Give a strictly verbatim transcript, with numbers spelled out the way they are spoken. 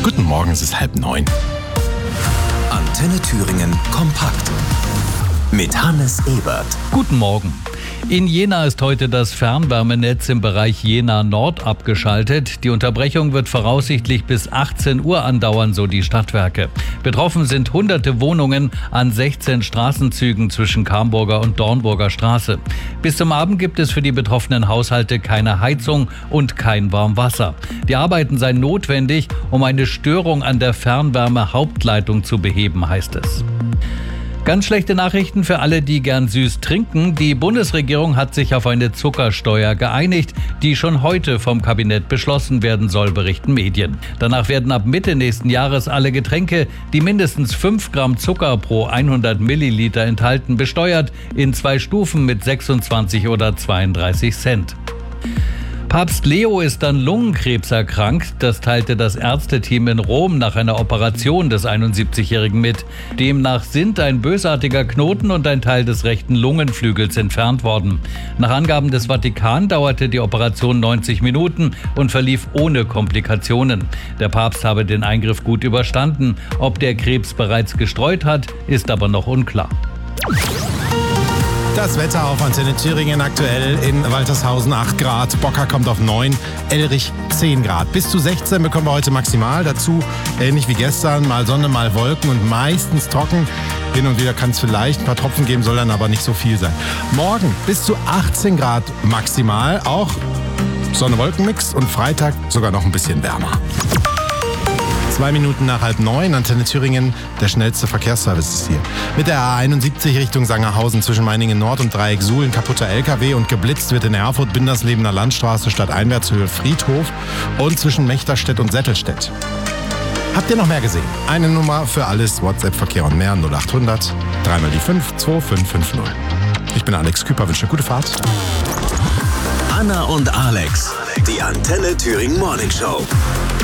Guten Morgen, es ist halb neun. Antenne Thüringen kompakt mit Hannes Ebert. Guten Morgen. In Jena ist heute das Fernwärmenetz im Bereich Jena Nord abgeschaltet. Die Unterbrechung wird voraussichtlich bis achtzehn Uhr andauern, so die Stadtwerke. Betroffen sind hunderte Wohnungen an sechzehn Straßenzügen zwischen Kamburger und Dornburger Straße. Bis zum Abend gibt es für die betroffenen Haushalte keine Heizung und kein Warmwasser. Die Arbeiten seien notwendig, um eine Störung an der Fernwärme-Hauptleitung zu beheben, heißt es. Ganz schlechte Nachrichten für alle, die gern süß trinken. Die Bundesregierung hat sich auf eine Zuckersteuer geeinigt, die schon heute vom Kabinett beschlossen werden soll, berichten Medien. Danach werden ab Mitte nächsten Jahres alle Getränke, die mindestens fünf Gramm Zucker pro hundert Milliliter enthalten, besteuert, in zwei Stufen mit sechsundzwanzig oder zweiunddreißig Cent. Papst Leo ist an Lungenkrebs erkrankt. Das teilte das Ärzteteam in Rom nach einer Operation des einundsiebzigjährigen mit. Demnach sind ein bösartiger Knoten und ein Teil des rechten Lungenflügels entfernt worden. Nach Angaben des Vatikan dauerte die Operation neunzig Minuten und verlief ohne Komplikationen. Der Papst habe den Eingriff gut überstanden. Ob der Krebs bereits gestreut hat, ist aber noch unklar. Das Wetter auf Antenne Thüringen aktuell in Waltershausen acht Grad, Bocker kommt auf neun, Elrich zehn Grad. Bis zu sechzehn bekommen wir heute maximal. Dazu, ähnlich wie gestern, mal Sonne, mal Wolken und meistens trocken. Hin und wieder kann es vielleicht ein paar Tropfen geben, soll dann aber nicht so viel sein. Morgen bis zu achtzehn Grad maximal, auch Sonne-Wolken-Mix und Freitag sogar noch ein bisschen wärmer. Zwei Minuten nach halb neun, Antenne Thüringen, der schnellste Verkehrsservice ist hier. Mit der A einundsiebzig Richtung Sangerhausen zwischen Meiningen Nord und Dreieck Suhl ein kaputter L K W und geblitzt wird in Erfurt, Binderslebener Landstraße, Stadteinwärtshöhe Friedhof und zwischen Mechterstedt und Settelstedt. Habt ihr noch mehr gesehen? Eine Nummer für alles, WhatsApp-Verkehr und mehr, null acht hundert, dreimal die fünf, zwei fünf fünf null. Ich bin Alex Küper, wünsche eine gute Fahrt. Anna und Alex, die Antenne Thüringen Morning Show.